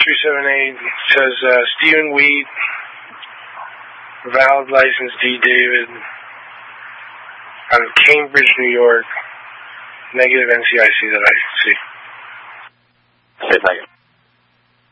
378 says Stephen Weed, valid license D. David, out of Cambridge, New York, negative NCIC that I see. Okay, thank you.